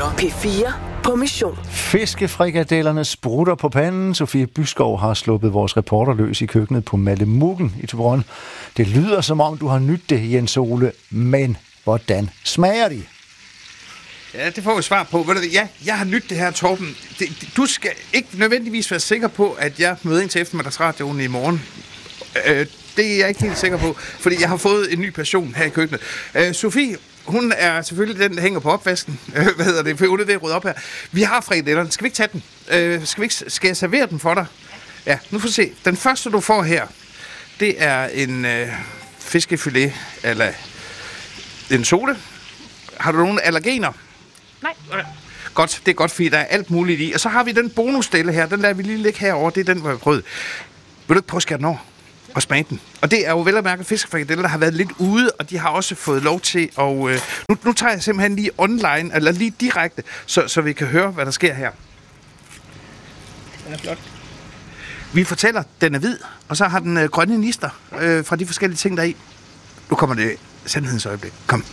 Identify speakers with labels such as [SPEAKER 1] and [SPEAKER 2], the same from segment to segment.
[SPEAKER 1] hører P4 på mission.
[SPEAKER 2] Fiskefrikadellerne sprutter på panden. Sofie Byskov har sluppet vores reporter løs i køkkenet på Mallemuggen i Thyborøn. Det lyder som om, du har nydt det, Jens Ole, men hvordan smager de?
[SPEAKER 3] Ja, det får vi svar på. Ja, jeg har nydt det her, Torben. Du skal ikke nødvendigvis være sikker på, at jeg møder ind til eftermiddagsradioen i morgen. Det er jeg ikke helt sikker på, fordi jeg har fået en ny passion her i køkkenet. Sofie, hun er selvfølgelig den, der hænger på opvasken. For hun er ved at rydde op her. Vi har frikadellerne. Skal vi ikke tage den? Skal jeg servere den for dig? Ja, nu får vi se. Den første, du får her, det er en fiskefilet eller en sole. Har du nogle allergener?
[SPEAKER 4] Nej.
[SPEAKER 3] Godt, det er godt, fordi der er alt muligt i. Og så har vi den bonusdelle her. Den lader vi lige ligge herovre. Det er den, hvor jeg prøvede. Vil du ikke prøve at skære den over? Og smage den. Og det er jo vel at mærke fiskefrikadeller, der har været lidt ude, og de har også fået lov til at... Nu tager jeg simpelthen lige online, eller lige direkte, så vi kan høre, hvad der sker her. Den er flot. Vi fortæller, at den er hvid, og så har den grønne nister fra de forskellige ting, der er i. Nu kommer det sandhedens øjeblik. Kom.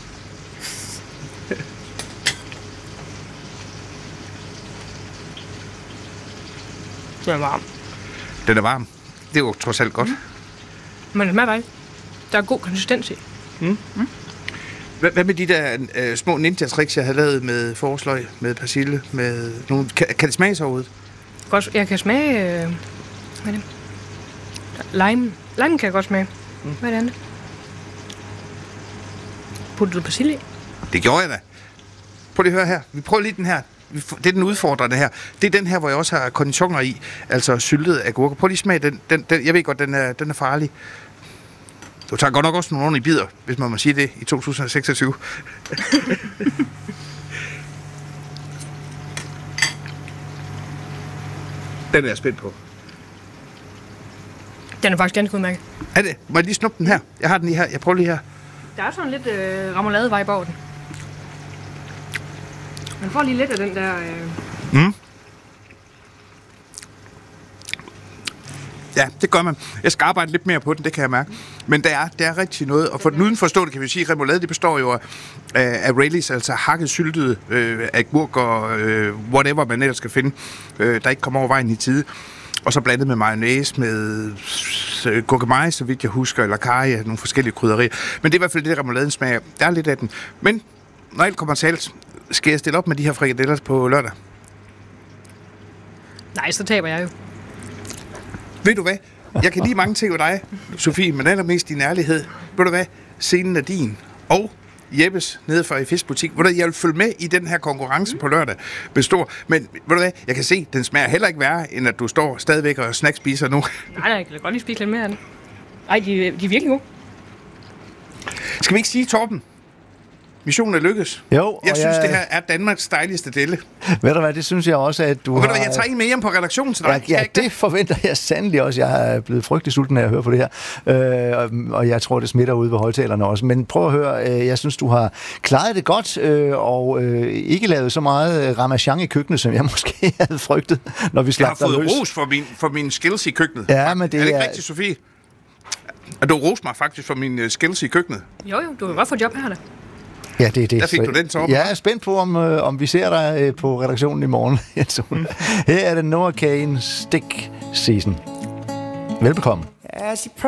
[SPEAKER 4] Den er varm.
[SPEAKER 3] Den er varm. Det er jo trods alt godt.
[SPEAKER 4] Men det smager dejligt. Der er god konsistens i.
[SPEAKER 3] Hvad med de der små ninja-tricks, jeg havde lavet med forsløg, med persille, med nogle... Kan det smage så overhovedet?
[SPEAKER 4] Godt, jeg kan smage... hvad er det? Lime. Lime kan jeg godt smage. Hvad er det andet? Putter du persille i?
[SPEAKER 3] Det gjorde jeg da. Prøv lige at høre her. Vi prøver lige den her. Det er den udfordrende her. Det er den her, hvor jeg også har konditioner i. Altså syltede agurker. Prøv lige at smage den. Jeg ved godt, den er farlig. Du tager godt nok også nogle ordentlige bidder, hvis man må sige det, i 2026. Den er jeg spændt på.
[SPEAKER 4] Den er faktisk ganske udmærket.
[SPEAKER 3] Er det? Må jeg lige snuppe den her? Jeg har den lige her. Jeg prøver lige her.
[SPEAKER 4] Der er sådan lidt remoulade-vibe over den. Man får lige lidt af den der...
[SPEAKER 3] Ja, det gør man. Jeg skal arbejde lidt mere på den, det kan jeg mærke. Men der er rigtig noget. Og for den udenforstående kan vi sige, at remoulade, det består jo af Rayleighs, altså hakket, syltede agurk og whatever man ellers skal finde, der ikke kommer over vejen i tide. Og så blandet med mayonnaise, med gurkemeje, så vidt jeg husker, eller karry, nogle forskellige krydderier. Men det er i hvert fald det, remouladen smager. Der er lidt af den. Men når alt kommer til alt, skal jeg stille op med de her frikadeller på lørdag?
[SPEAKER 4] Nej, så taber jeg jo.
[SPEAKER 3] Ved du hvad? Jeg kan lide mange ting ved dig, Sofie, men allermest din ærlighed. Ved du hvad? Scenen er din. Og Jeppes nede fra i fiskbutik. Ved du, jeg vil følge med i den her konkurrence på lørdag. Består. Men ved du hvad? Jeg kan se, den smager heller ikke værre, end at du står stadigvæk og snackspiser nu.
[SPEAKER 4] Nej, jeg kan godt lige spise lidt mere af den. Ej, de er virkelig gode.
[SPEAKER 3] Skal vi ikke sige, Torben? Missionen er lykkes.
[SPEAKER 2] Jo,
[SPEAKER 3] jeg synes, det her er Danmarks dejligste delle.
[SPEAKER 2] Ved du hvad, det synes jeg også, at du
[SPEAKER 3] og ved du hvad, jeg tager en med hjem på redaktionen til dig.
[SPEAKER 2] Ja, det forventer jeg sandelig også. Jeg er blevet frygtelig sulten af at høre på det her. Og jeg tror, det smitter ude ved højtalerne også. Men prøv at høre, jeg synes, du har klaret det godt, og ikke lavet så meget ramachan i køkkenet, som jeg måske havde frygtet, når vi slap dig løs.
[SPEAKER 3] Jeg har fået ros for min skills i køkkenet.
[SPEAKER 2] Ja, men det
[SPEAKER 3] er det ikke rigtigt, Sofie? Du roste mig faktisk for min skills i køkkenet.
[SPEAKER 4] Jo, du kan godt få job her da.
[SPEAKER 2] Ja, det er det.
[SPEAKER 3] Der fik du den, Torben.
[SPEAKER 2] Jeg er spændt på, om vi ser dig på redaktionen i morgen. Her er det Noah Kane Stick Season. Velbekomme.